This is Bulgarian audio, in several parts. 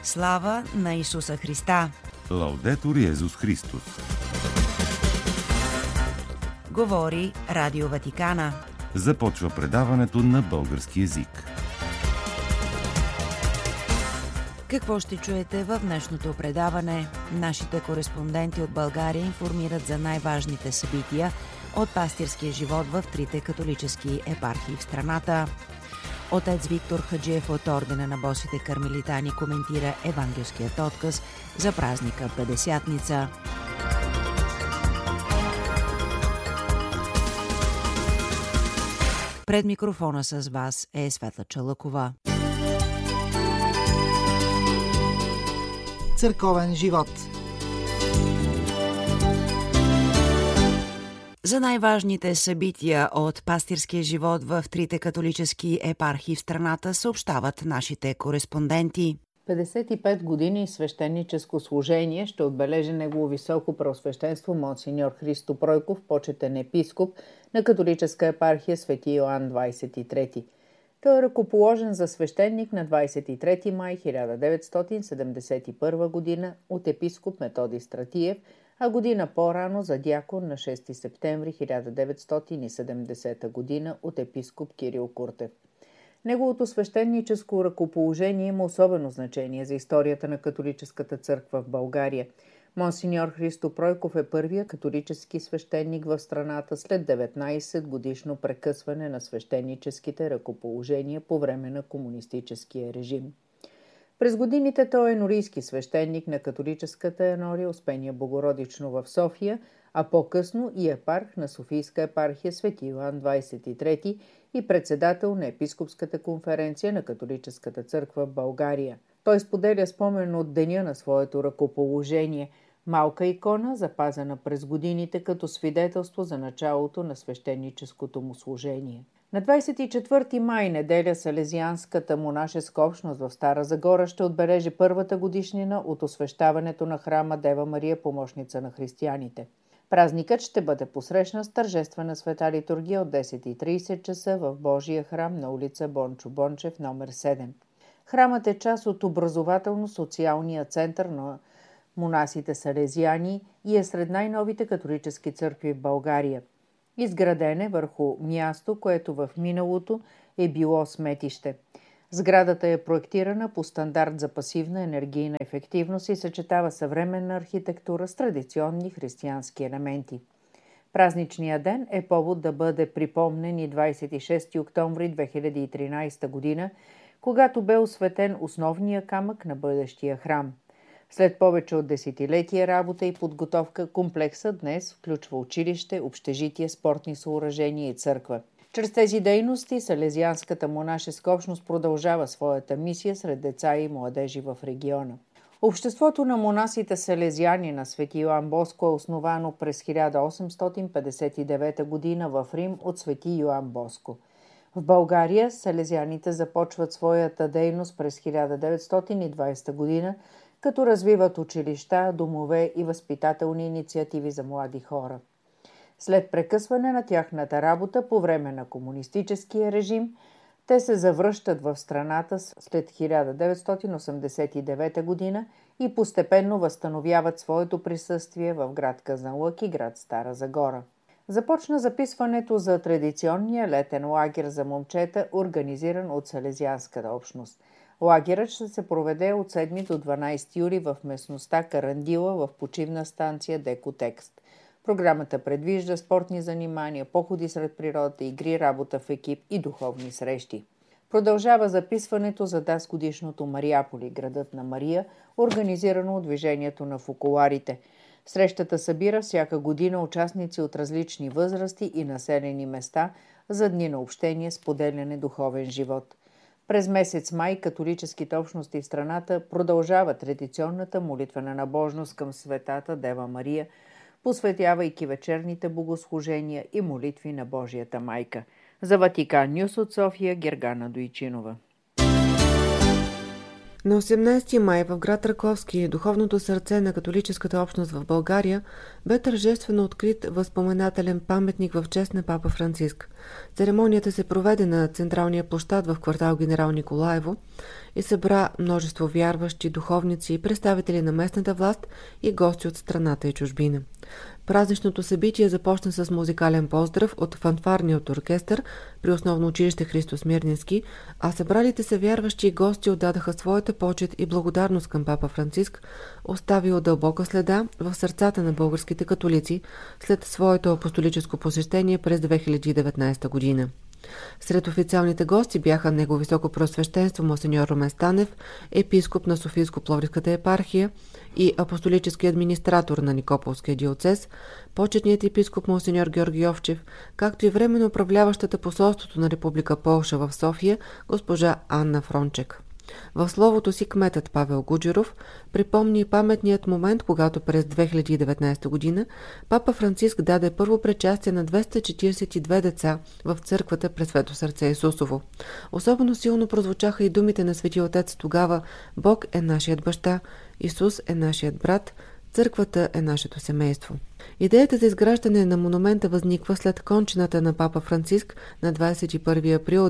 Слава на Исуса Христа! Лаудетур Йезус Христос! Говори Радио Ватикана. Започва предаването на български език. Какво ще чуете в днешното предаване? Нашите кореспонденти от България информират за най-важните събития от пастирския живот в трите католически епархии в страната. Отец Виктор Хаджиев от Ордена на босите кармелитани коментира евангелският отказ за празника Петдесятница. Пред микрофона с вас е Светла Чалъкова. Църковен живот. За най-важните събития от пастирския живот в трите католически епархии в страната съобщават нашите кореспонденти. 55 години свещеническо служение ще отбележи негово високо преосвещенство монсеньор Христо Пройков, почетен епископ на католическа епархия Свети Йоан 23. Той е ръкоположен за свещеник на 23 май 1971 година от епископ Методий Стратиев, а година по-рано за дякон на 6 септември 1970 година от епископ Кирил Куртев. Неговото свещеническо ръкоположение има особено значение за историята на католическата църква в България. Монсеньор Христо Пройков е първият католически свещеник в страната след 19-годишно прекъсване на свещеническите ръкоположения по време на комунистическия режим. През годините той е енорийски свещеник на католическата енория Успения Богородично в София, а по-късно и епарх на Софийска епархия Свети Йоан 23 и председател на Епископската конференция на католическата църква в България. Той споделя спомен от деня на своето ръкоположение – малка икона, запазена през годините като свидетелство за началото на свещеническото му служение. На 24 май, неделя, Салезианската монашеска общност в Стара Загора ще отбележи първата годишнина от освещаването на храма Дева Мария, помощница на християните. Празникът ще бъде посрещнат с тържествена света литургия от 10:30 часа в Божия храм на улица Бончо Бончев, номер 7. Храмът е част от образователно-социалния център на монасите салезиани и е сред най-новите католически църкви в България. Изграден е върху място, което в миналото е било сметище. Сградата е проектирана по стандарт за пасивна енергийна ефективност и съчетава съвременна архитектура с традиционни християнски елементи. Празничният ден е повод да бъде припомнен и 26 октомври 2013 година, когато бе осветен основния камък на бъдещия храм. След повече от десетилетия работа и подготовка, комплексът днес включва училище, общежитие, спортни съоръжения и църква. Чрез тези дейности Салезианската монашеска общност продължава своята мисия сред деца и младежи в региона. Обществото на монасите салезиани на Свети Йоан Боско е основано през 1859 година в Рим от Свети Йоан Боско. В България салезианите започват своята дейност през 1920 година, като развиват училища, домове и възпитателни инициативи за млади хора. След прекъсване на тяхната работа по време на комунистическия режим, те се завръщат в страната след 1989 година и постепенно възстановяват своето присъствие в град Казанлък и град Стара Загора. Започна записването за традиционния летен лагер за момчета, организиран от салезианската общност. Лагерът ще се проведе от 7 до 12 юли в местността Карандила в почивна станция Декотекст. Програмата предвижда спортни занимания, походи сред природата, игри, работа в екип и духовни срещи. Продължава записването за дасгодишното Мариаполи, градът на Мария, организирано от движението на фокуларите. Срещата събира всяка година участници от различни възрасти и населени места за дни на общение, споделяне, духовен живот. През месец май католическите общности в страната продължават традиционната молитвена набожност към светата Дева Мария, посветявайки вечерните богослужения и молитви на Божията майка. За Ватикан Нюс от София, Гергана Дойчинова. На 18 май в град Раковски, духовното сърце на католическата общност в България, бе тържествено открит възпоменателен паметник в чест на папа Франциск. Церемонията се проведе на централния площад в квартал Генерал Николаево и събра множество вярващи, духовници, представители на местната власт и гости от страната и чужбина. Празничното събитие започна с музикален поздрав от фанфарният оркестър при Основно училище Христо Смирненски, а събралите се вярващи и гости отдадаха своята почет и благодарност към папа Франциск, оставил дълбока следа в сърцата на българските католици след своето апостолическо посещение през 2019 година. Сред официалните гости бяха Негово високопреосвещенство монсеньор Румен Станев, епископ на Софийско-Пловдивската епархия и апостолически администратор на Никополския диоцез, почетният епископ монсеньор Георги Йовчев, както и временно управляващата посолството на Република Полша в София госпожа Анна Фрончек. В словото си кметът Павел Гуджеров припомни паметният момент, когато през 2019 година папа Франциск даде първо причастие на 242 деца в църквата през Свето сърце Исусово. Особено силно прозвучаха и думите на Свети Отец тогава: Бог е нашият баща, Исус е нашият брат, църквата е нашето семейство. Идеята за изграждане на монумента възниква след кончината на папа Франциск на 21 април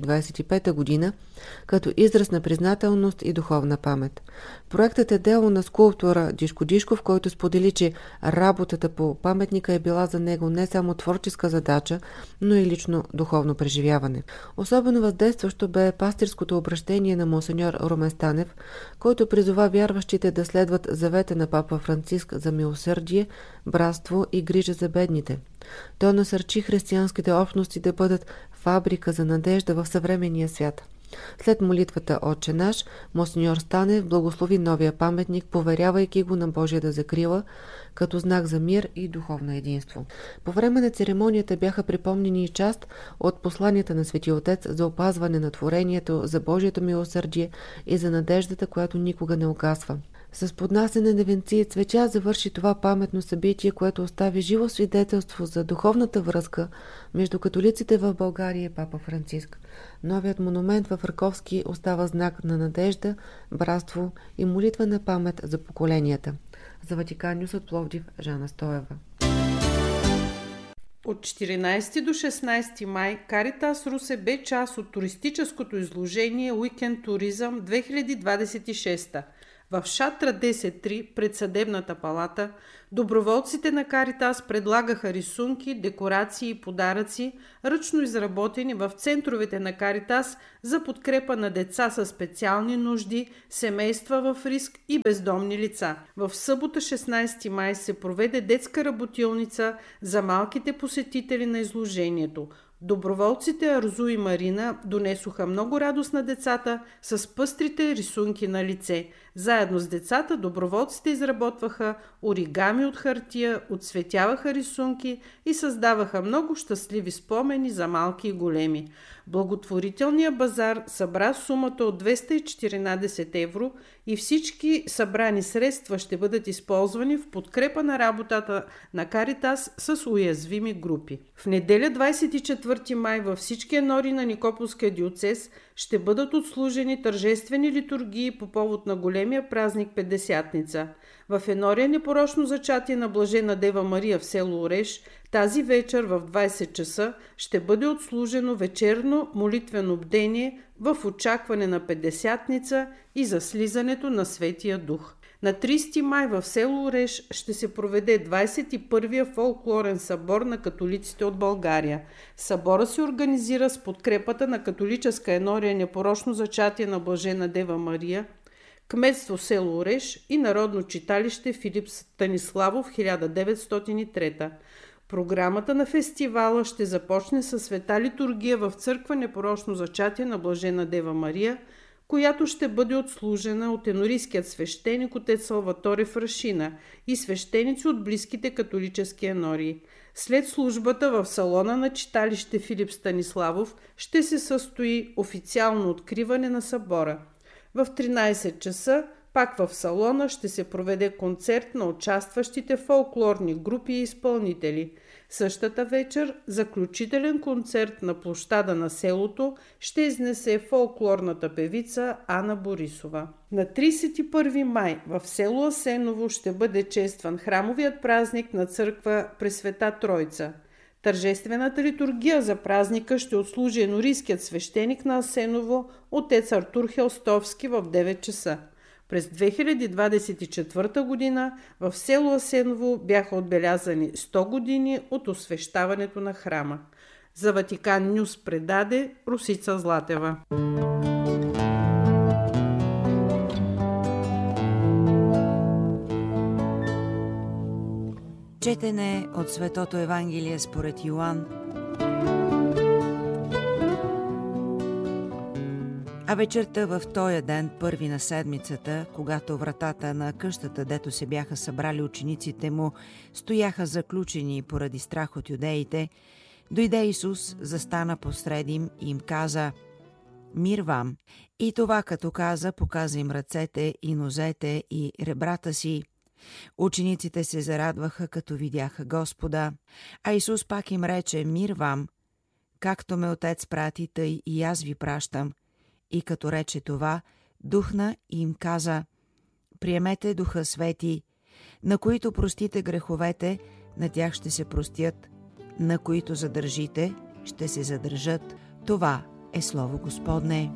2025 година, като израз на признателност и духовна памет. Проектът е дело на скулптора Дишко Дишков, който сподели, че работата по паметника е била за него не само творческа задача, но и лично духовно преживяване. Особено въздействащо бе пастирското обращение на монсеньор Румен Станев, който призова вярващите да следват завета на папа Франциск за милосърдие, братство и грижа за бедните. Той насърчи християнските общности да бъдат фабрика за надежда в съвременния свят. След молитвата Отче наш, монсеньор Станев благослови новия паметник, поверявайки го на Божията закрила, като знак за мир и духовно единство. По време на церемонията бяха припомнени и част от посланията на Свети Отец за опазване на творението, за Божието милосърдие и за надеждата, която никога не угасва. С поднасене на венци и цветя завърши това паметно събитие, което остави живо свидетелство за духовната връзка между католиците в България и папа Франциск. Новият монумент в Раковски остава знак на надежда, братство и молитва на памет за поколенията. За Ватикан Нюс от Пловдив, Жана Стоева. От 14 до 16 май Каритас Русе бе част от туристическото изложение Уикенд Туризъм 2026. В шатра 10.3 пред съдебната палата доброволците на Каритас предлагаха рисунки, декорации и подаръци, ръчно изработени в центровете на Каритас за подкрепа на деца със специални нужди, семейства в риск и бездомни лица. В събота 16 май се проведе детска работилница за малките посетители на изложението. Доброволците Арзу и Марина донесоха много радост на децата с пъстрите рисунки на лице. Заедно с децата доброволците изработваха оригами от хартия, отцветяваха рисунки и създаваха много щастливи спомени за малки и големи. Благотворителният базар събра сумата от 214 евро и всички събрани средства ще бъдат използвани в подкрепа на работата на Каритас с уязвими групи. В неделя 24 май във всички енори на Никополския диоцез ще бъдат отслужени тържествени литургии по повод на големия празник Петдесятница. В енория Непорочно зачатие на Блажена Дева Мария в село Ореш тази вечер в 20 часа ще бъде отслужено вечерно молитвено бдение в очакване на Петдесятница и за слизането на Светия Дух. На 30 май в село Ореш ще се проведе 21-я фолклорен събор на католиците от България. Събора се организира с подкрепата на католическа енория Непорочно зачатие на Блажена Дева Мария, кметство село Ореш и Народно читалище Филип Станиславов 1903. Програмата на фестивала ще започне със света литургия в църква Непорочно зачатие на Блажена Дева Мария, която ще бъде отслужена от енорийският свещеник отец Салваторе Фрашина и свещеници от близките католически енории. След службата в салона на читалище Филип Станиславов ще се състои официално откриване на събора. В 13 часа пак в салона ще се проведе концерт на участващите фолклорни групи и изпълнители. Същата вечер заключителен концерт на площада на селото ще изнесе фолклорната певица Ана Борисова. На 31 май в село Асеново ще бъде честван храмовият празник на църква Пресвета Тройца. Тържествената литургия за празника ще отслужи енорийският свещеник на Асеново, отец Артур Хелстовски, в 9 часа. През 2024 година в село Асеново бяха отбелязани 100 години от освещаването на храма. За Ватикан Нюс предаде Русица Златева. Четене от Светото Евангелие според Йоан. А вечерта в тоя ден, първи на седмицата, когато вратата на къщата, дето се бяха събрали учениците му, стояха заключени поради страх от юдеите, дойде Исус, застана посред им и им каза: „Мир вам!“ И това като каза, показа им ръцете и нозете и ребрата си. Учениците се зарадваха, като видяха Господа, а Исус пак им рече: „Мир вам! Както ме Отец прати, тъй и аз ви пращам.“ И като рече това, духна и им каза: „Приемете Духа Свети, на които простите греховете, на тях ще се простят, на които задържите, ще се задържат.“ Това е Слово Господне.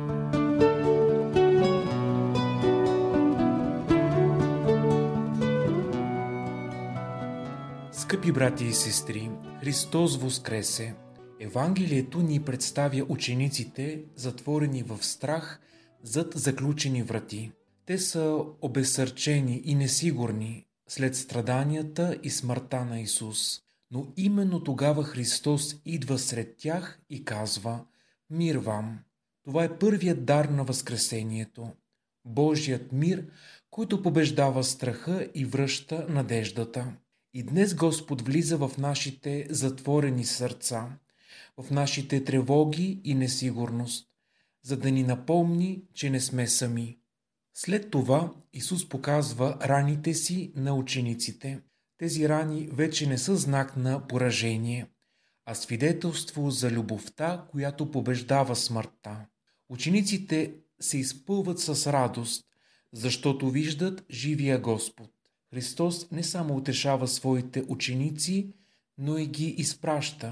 Скъпи брати и сестри, Христос воскресе! Евангелието ни представя учениците, затворени в страх зад заключени врати. Те са обезсърчени и несигурни след страданията и смъртта на Исус. Но именно тогава Христос идва сред тях и казва: „Мир вам!“ Това е първият дар на Възкресението. Божият мир, който побеждава страха и връща надеждата. И днес Господ влиза в нашите затворени сърца, в нашите тревоги и несигурност, за да ни напомни, че не сме сами. След това Исус показва раните си на учениците. Тези рани вече не са знак на поражение, а свидетелство за любовта, която побеждава смъртта. Учениците се изпълват с радост, защото виждат живия Господ. Христос не само утешава своите ученици, но и ги изпраща.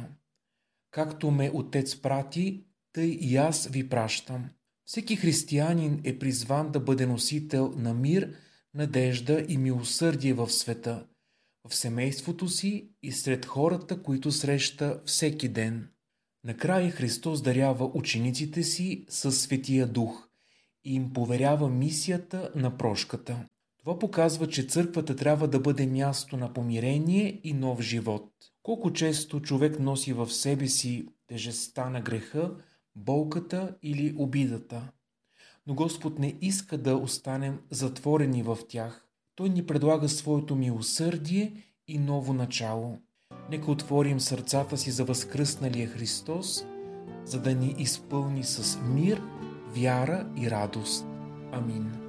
„Както ме Отец прати, тъй и аз ви пращам.“ Всеки християнин е призван да бъде носител на мир, надежда и милосърдие в света, в семейството си и сред хората, които среща всеки ден. Накрая Христос дарява учениците си със Светия Дух и им поверява мисията на прошката. Това показва, че църквата трябва да бъде място на помирение и нов живот. Колко често човек носи в себе си тежестта на греха, болката или обидата. Но Господ не иска да останем затворени в тях. Той ни предлага своето милосърдие и ново начало. Нека отворим сърцата си за възкръсналия Христос, за да ни изпълни с мир, вяра и радост. Амин.